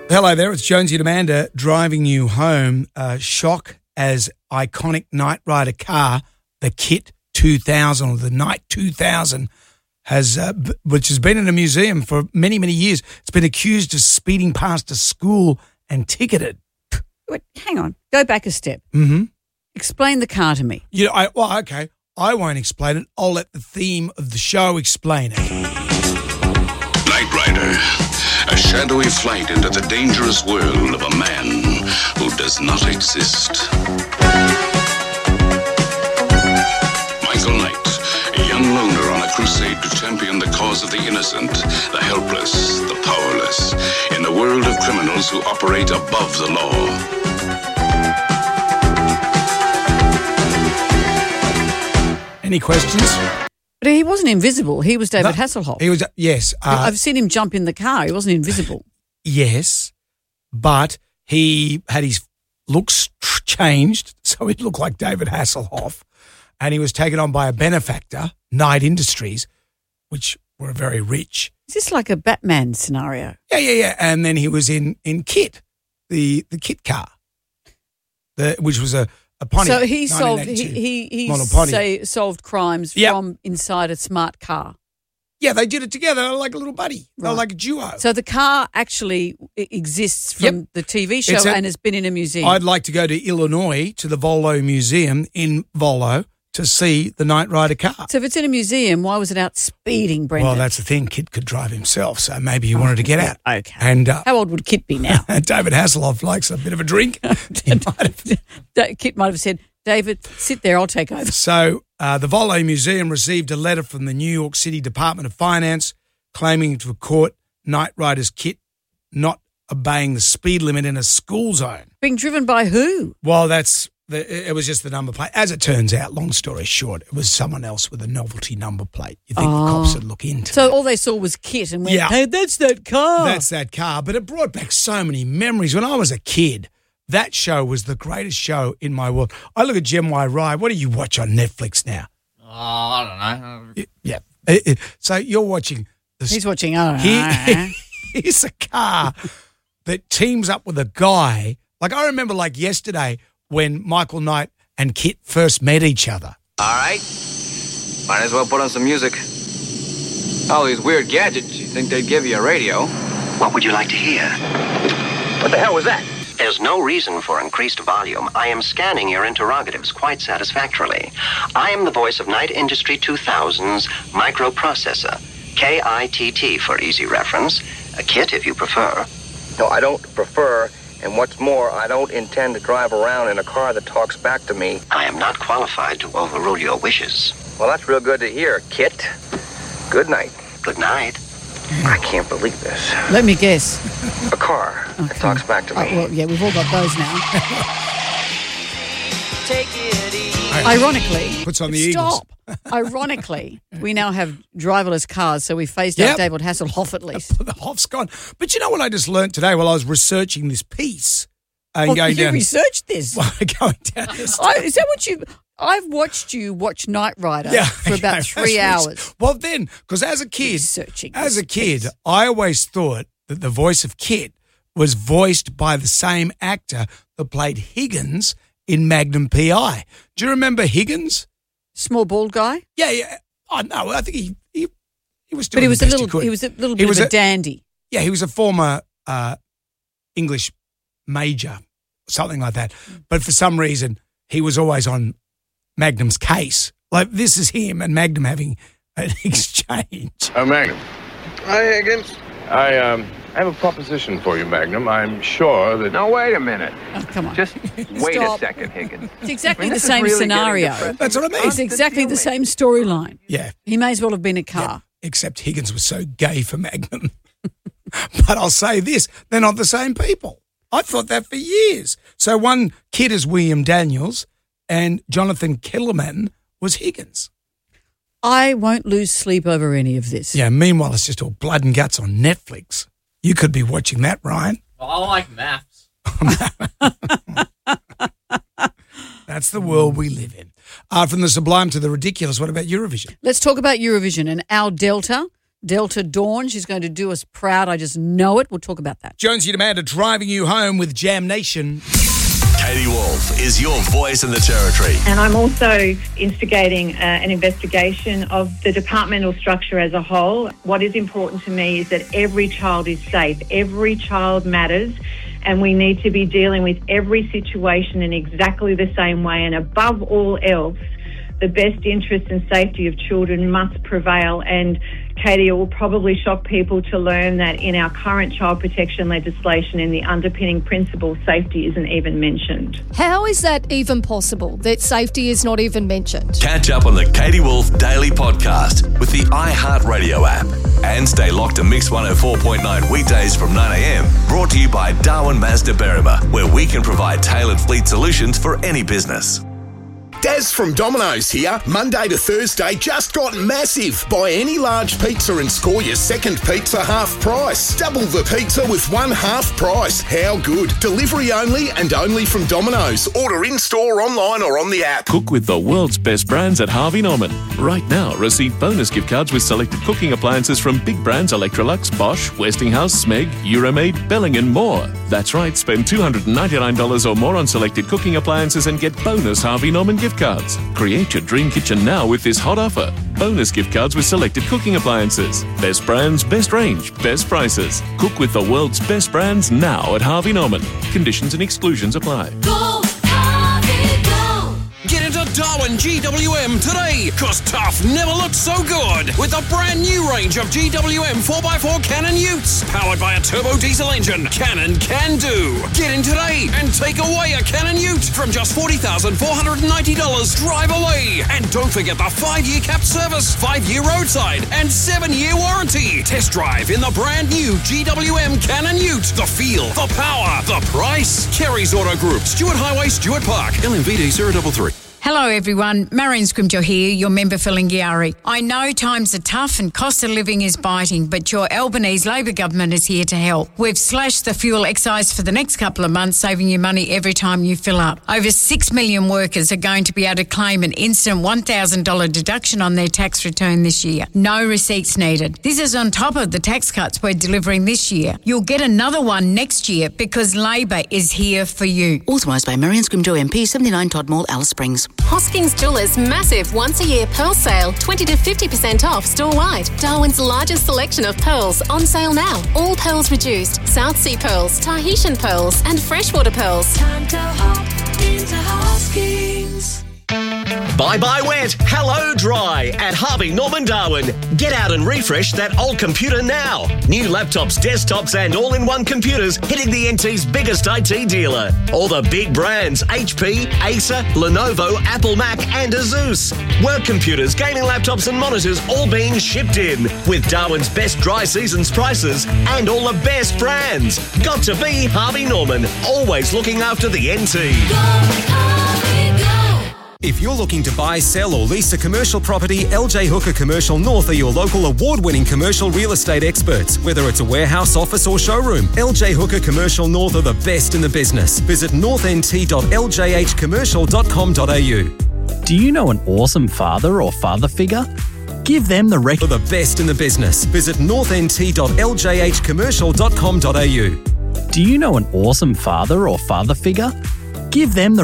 Hello there, it's Jonesy and Amanda driving you home. Shock as iconic Knight Rider car, the KITT 2000 or the Knight 2000, which has been in a museum for many, many years. It's been accused of speeding past a school and ticketed. Wait, hang on. Go back a step. Mm-hmm. Explain the car to me. Okay. I won't explain it. I'll let the theme of the show explain it. Knight Rider, a shadowy flight into the dangerous world of a man who does not exist. Michael Knight, a young loner on a crusade to champion the cause of the innocent, the helpless, the powerless, in a world of criminals who operate above the law. Any questions? But he wasn't invisible. He was David Hasselhoff. He was, yes. I've seen him jump in the car. He wasn't invisible. Yes, but he had his looks changed, so he looked like David Hasselhoff, and he was taken on by a benefactor, Knight Industries, which were very rich. Is this like a Batman scenario? Yeah. And then he was in KITT, the KITT car, which was a Pontiac. So he solved solved crimes from inside a smart car. Yeah, they did it together like a little buddy. Right. They were like a duo. So the car actually exists from the TV show and has been in a museum. I'd like to go to Illinois, to the Volo Museum in Volo, to see the Knight Rider car. So if it's in a museum, why was it out speeding, Brendan? Well, that's the thing. KITT could drive himself, so maybe he wanted to get out. Okay. And how old would KITT be now? David Hasselhoff likes a bit of a drink. KITT might have said, David, sit there, I'll take over. So the Volo Museum received a letter from the New York City Department of Finance claiming to have caught Knight Rider's KITT not obeying the speed limit in a school zone. Being driven by who? Well, it was just the number plate. As it turns out, long story short, it was someone else with a novelty number plate. You think the cops would look into So it. all they saw was KITT and went, hey, that's that car. That's that car. But it brought back so many memories. When I was a kid, that show was the greatest show in my world. I look at Gem Y Rye. What do you watch on Netflix now? Oh, I don't know. Yeah. So you're watching. He's watching, I don't know. He's a car that teams up with a guy. Like I remember like yesterday when Michael Knight and KITT first met each other. All right. Might as well put on some music. All these weird gadgets, you'd think they'd give you a radio. What would you like to hear? What the hell was that? There's no reason for increased volume. I am scanning your interrogatives quite satisfactorily. I am the voice of Knight Industry 2000's microprocessor, KITT for easy reference, a KITT if you prefer. No, I don't prefer, and what's more, I don't intend to drive around in a car that talks back to me. I am not qualified to overrule your wishes. Well, that's real good to hear, KITT. Good night. Good night. I can't believe this. Let me guess. A car that talks back to me. Well, yeah, we've all got those now. Take it easy. Ironically, Puts on the Eagles. Ironically, we now have driverless cars, so we phased out David Hasselhoff at least. The Hoff's gone. But you know what I just learned today while I was researching this piece? And going you down, researched this? Going down this. Is that what you... I've watched you watch Knight Rider for about 3 hours. Well, then, because as a kid, I always thought that the voice of KITT was voiced by the same actor that played Higgins in Magnum P.I. Do you remember Higgins? Small bald guy? Yeah. Oh no, I think he was doing. But he was the best he was a little bit of a dandy. Yeah, he was a former English major, something like that. But for some reason, he was always on Magnum's case. Like, this is him and Magnum having an exchange. Magnum. Hi, Higgins. I have a proposition for you, Magnum. I'm sure that... Now, wait a minute. Oh, come on. Just wait a second, Higgins. It's exactly the same scenario. That's what I mean. It's exactly the same storyline. Yeah. He may as well have been a car. Yeah, except Higgins was so gay for Magnum. But I'll say this, they're not the same people. I thought that for years. So one kid is William Daniels and Jonathan Kellerman was Higgins. I won't lose sleep over any of this. Yeah, meanwhile, it's just all blood and guts on Netflix. You could be watching that, Ryan. Well, I like maths. That's the world we live in. From the sublime to the ridiculous, what about Eurovision? Let's talk about Eurovision and Al Delta Delta Dawn. She's going to do us proud. I just know it. We'll talk about that. Jonesy and Amanda driving you home with Jam Nation. Katie Wolf is your voice in the territory. And I'm also instigating an investigation of the departmental structure as a whole. What is important to me is that every child is safe. Every child matters, and we need to be dealing with every situation in exactly the same way. And above all else, the best interest and safety of children must prevail. And Katie, it will probably shock people to learn that in our current child protection legislation, in the underpinning principle, safety isn't even mentioned. How is that even possible, that safety is not even mentioned? Catch up on the Katie Wolf Daily Podcast with the iHeartRadio app. And stay locked to Mix 104.9 weekdays from 9am. Brought to you by Darwin Mazda Berrima, where we can provide tailored fleet solutions for any business. Daz from Domino's here. Monday to Thursday just got massive. Buy any large pizza and score your second pizza half price. Double the pizza with one half price. How good. Delivery only and only from Domino's. Order in-store, online or on the app. Cook with the world's best brands at Harvey Norman. Right now, receive bonus gift cards with selected cooking appliances from big brands Electrolux, Bosch, Westinghouse, Smeg, Euromaid, Belling and more. That's right, spend $299 or more on selected cooking appliances and get bonus Harvey Norman gift cards. Create your dream kitchen now with this hot offer. Bonus gift cards with selected cooking appliances. Best brands, best range, best prices. Cook with the world's best brands now at Harvey Norman. Conditions and exclusions apply. Go, Harvey, go! Get into Darwin GWM today, cause tough never looked so good with a brand new range of GWM 4x4 Cannon Utes, powered by a turbo diesel engine. Cannon can do. Get in today and take away a Cannon Ute from just $40,490. Drive away. And don't forget the 5-year cap service, 5-year roadside, and 7-year warranty. Test drive in the brand new GWM Cannon Ute. The feel, the power, the price. Kerry's Auto Group, Stuart Highway, Stuart Park, LMVD 033. Hello everyone, Marion Scrimgeour here, your member for Lingiari. I know times are tough and cost of living is biting, but your Albanese Labor government is here to help. We've slashed the fuel excise for the next couple of months, saving you money every time you fill up. Over 6 million workers are going to be able to claim an instant $1,000 deduction on their tax return this year. No receipts needed. This is on top of the tax cuts we're delivering this year. You'll get another one next year because Labor is here for you. Authorised by Marion Scrimgeour MP, 79 Todd Mall, Alice Springs. Hoskins Jewelers' massive once-a-year pearl sale, 20 to 50% off store-wide. Darwin's largest selection of pearls on sale now. All pearls reduced. South Sea pearls, Tahitian pearls and freshwater pearls. Time to hop into Hoskins. Bye-bye wet, hello dry at Harvey Norman Darwin. Get out and refresh that old computer now. New laptops, desktops and all-in-one computers hitting the NT's biggest IT dealer. All the big brands, HP, Acer, Lenovo, Apple Mac and Asus. Work computers, gaming laptops and monitors all being shipped in with Darwin's best dry seasons prices and all the best brands. Got to be Harvey Norman, always looking after the NT. Go, Harvey, go! If you're looking to buy, sell or lease a commercial property, LJ Hooker Commercial North are your local award-winning commercial real estate experts. Whether it's a warehouse, office or showroom, LJ Hooker Commercial North are the best in the business. Visit northnt.ljhcommercial.com.au. Do you know an awesome father or father figure? Give them the record. The best in the business. Visit northnt.ljhcommercial.com.au. Do you know an awesome father or father figure? Give them the